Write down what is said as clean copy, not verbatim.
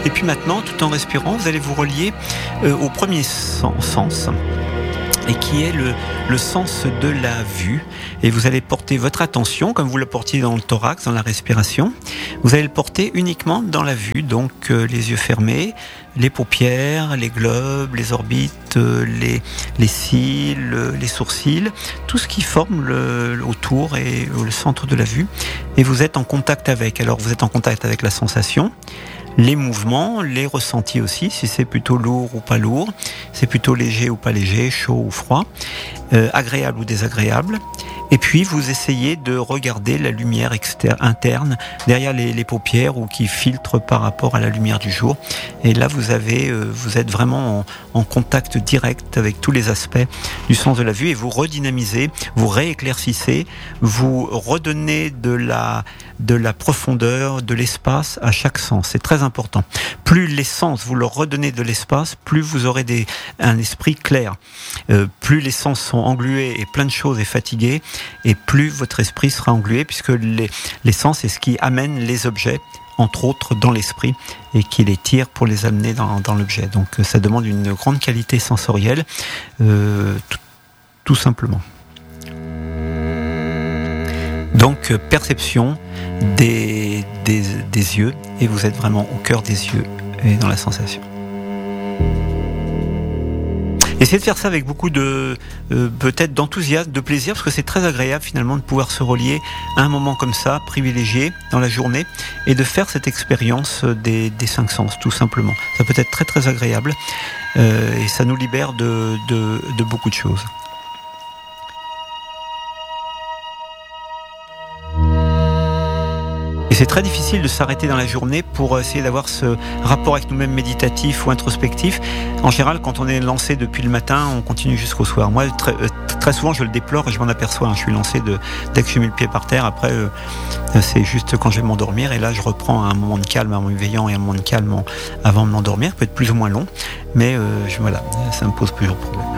Et puis maintenant, tout en respirant, vous allez vous relier au premier sens, et qui est le sens de la vue. Et vous allez porter votre attention, comme vous le portiez dans le thorax, dans la respiration, vous allez le porter uniquement dans la vue, donc les yeux fermés, les paupières, les globes, les orbites, les cils, les sourcils, tout ce qui forme autour et le centre de la vue. Et vous êtes en contact avec. Alors vous êtes en contact avec la sensation, les mouvements, les ressentis aussi, si c'est plutôt lourd ou pas lourd, c'est plutôt léger ou pas léger, chaud ou froid, agréable ou désagréable. Et puis vous essayez de regarder la lumière interne derrière les paupières ou qui filtre par rapport à la lumière du jour. Et là vous êtes vraiment en contact direct avec tous les aspects du sens de la vue et vous redynamisez, vous rééclaircissez, vous redonnez de la profondeur, de l'espace à chaque sens. C'est très important. Plus les sens, vous leur redonnez de l'espace, plus vous aurez un esprit clair. Plus les sens sont englués et plein de choses et fatigués, et plus votre esprit sera englué, puisque les sens, c'est ce qui amène les objets, entre autres dans l'esprit, et qui les tire pour les amener dans l'objet. Donc ça demande une grande qualité sensorielle, tout simplement. Donc perception des yeux, et vous êtes vraiment au cœur des yeux et dans la sensation. Essayez de faire ça avec beaucoup de peut-être d'enthousiasme, de plaisir, parce que c'est très agréable finalement de pouvoir se relier à un moment comme ça, privilégié dans la journée, et de faire cette expérience des 5 sens, tout simplement. Ça peut être très très agréable, et ça nous libère de beaucoup de choses. Et c'est très difficile de s'arrêter dans la journée pour essayer d'avoir ce rapport avec nous-mêmes méditatif ou introspectif. En général, quand on est lancé depuis le matin, on continue jusqu'au soir. Moi, très souvent, je le déplore et je m'en aperçois. Je suis lancé dès que j'ai mis le pied par terre. Après, c'est juste quand je vais m'endormir. Et là, je reprends un moment de calme en m'éveillant et un moment de calme avant de m'endormir. Ça peut être plus ou moins long. Mais voilà, ça me pose plusieurs problèmes.